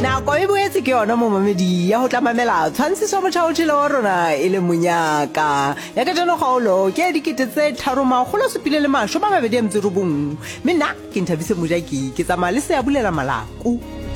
nako e boetse ke yona mo mamedi ya go tlamamela tshwantshiso motšhaotšhele wa rona e le monyaka ya ka jano kgaolo ke ya 3,780 mme nna ke nthabise mojaki ke tsamaya le se ya bulela malako